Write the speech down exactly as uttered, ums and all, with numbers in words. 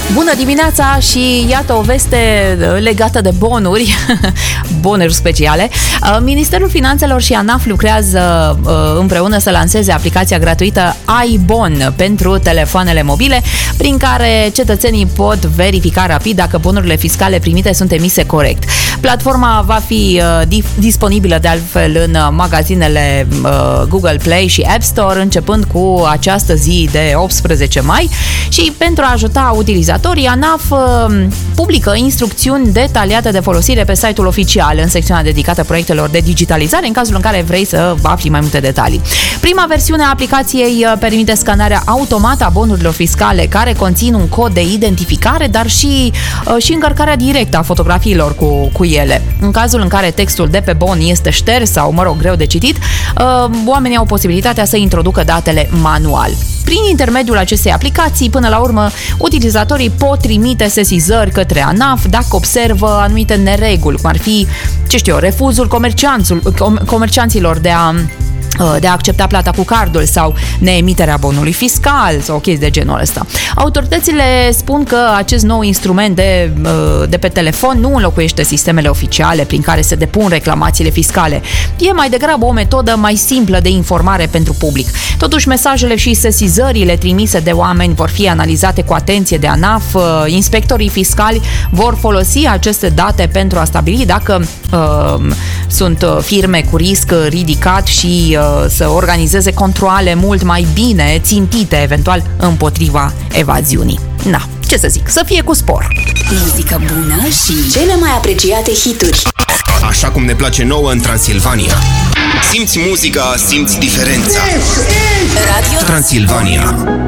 Bună dimineața și iată o veste legată de bonuri, bonuri speciale. Ministerul Finanțelor și ANAF lucrează împreună să lanseze aplicația gratuită iBon pentru telefoanele mobile, prin care cetățenii pot verifica rapid dacă bonurile fiscale primite sunt emise corect. Platforma va fi uh, disponibilă de altfel în magazinele uh, Google Play și App Store începând cu această zi de optsprezece mai și pentru a ajuta utilizatorii, ANAF uh, publică instrucțiuni detaliate de folosire pe site-ul oficial în secțiunea dedicată proiectelor de digitalizare în cazul în care vrei să afli mai multe detalii. Prima versiune a aplicației permite scanarea automată a bonurilor fiscale care conțin un cod de identificare, dar și, uh, și încărcarea directă a fotografiilor cu, cu ele. În cazul în care textul de pe bon este șters sau, mă rog, greu de citit, oamenii au posibilitatea să introducă datele manual. Prin intermediul acestei aplicații, până la urmă, utilizatorii pot trimite sesizări către ANAF dacă observă anumite nereguli, cum ar fi, ce știu eu, refuzul comercianților de a de a accepta plata cu cardul sau neemiterea bonului fiscal sau o chestie de genul ăsta. Autoritățile spun că acest nou instrument de, de pe telefon nu înlocuiește sistemele oficiale prin care se depun reclamațiile fiscale. E mai degrabă o metodă mai simplă de informare pentru public. Totuși, mesajele și sesizările trimise de oameni vor fi analizate cu atenție de ANAF. Inspectorii fiscali vor folosi aceste date pentru a stabili dacă uh, sunt firme cu risc ridicat și uh, să organizeze controale mult mai bine țintite, eventual, împotriva evaziunii. Na, ce să zic, să fie cu spor. Muzică bună și cele mai apreciate hituri. Așa cum ne place nouă în Transilvania. Simți muzica, simți diferența. Radio Transilvania.